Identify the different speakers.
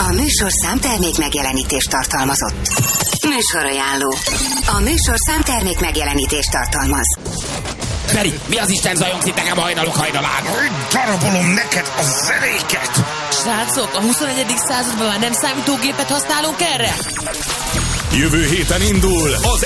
Speaker 1: A műsorszám termék megjelenítést tartalmazott. Műsorajánló. A műsorszám termék megjelenítést tartalmaz.
Speaker 2: Feri, mi az Isten zajongsz itt nekem hajnalok hajnalán?
Speaker 3: Darabolom neked a zenéket!
Speaker 4: Srácok, a 21. században már nem számítógépet használunk erre?
Speaker 5: Jövő héten indul az